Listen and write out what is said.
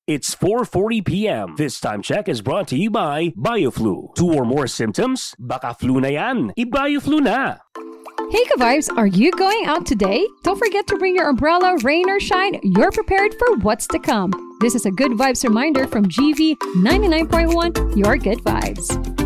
It's 4:40 p.m. This time check is brought to you by BioFlu. 2 or more symptoms? Baka flu na yan. I-BioFlu na. Hey Ka-Vibes, are you going out today? Don't forget to bring your umbrella, rain or shine. You're prepared for what's to come. This is a Good Vibes reminder from GV 99.1, your good vibes.